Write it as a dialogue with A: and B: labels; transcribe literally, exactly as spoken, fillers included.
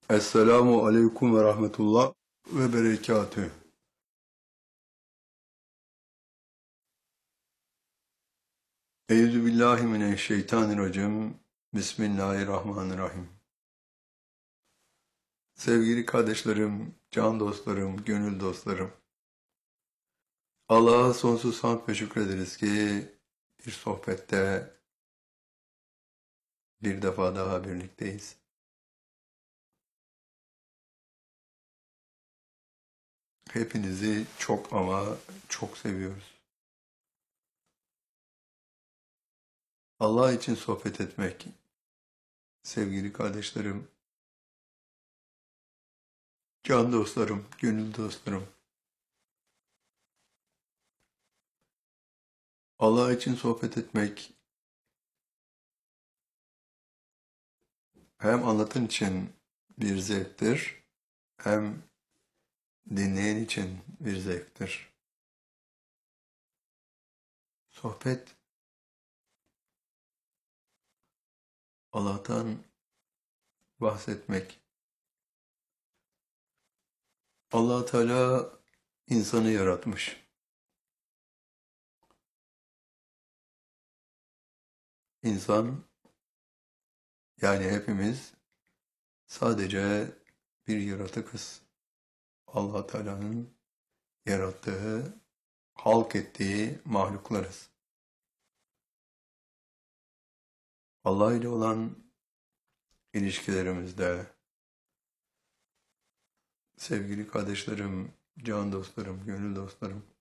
A: Esselamu aleyküm ve rahmetullah ve berekatühü. Eûzü billahi mineşşeytanirracim. Bismillahirrahmanirrahim. Sevgili kardeşlerim, can dostlarım, gönül dostlarım. Allah'a sonsuz hamd ve şükrederiz ki bir sohbette bir defa daha birlikteyiz. Hepinizi çok ama çok seviyoruz. Allah için sohbet etmek, sevgili kardeşlerim, can dostlarım, gönül dostlarım. Allah için sohbet etmek hem anlatan için bir zevktir, hem dinleyen için bir zevktir. Sohbet, Allah'tan bahsetmek. Allah Teala insanı yaratmış. İnsan, yani hepimiz sadece bir yaratıkız. Allah Teala'nın yarattığı, halk ettiği mahluklarız. Allah ile olan ilişkilerimizde, sevgili kardeşlerim, can dostlarım, gönül dostlarım,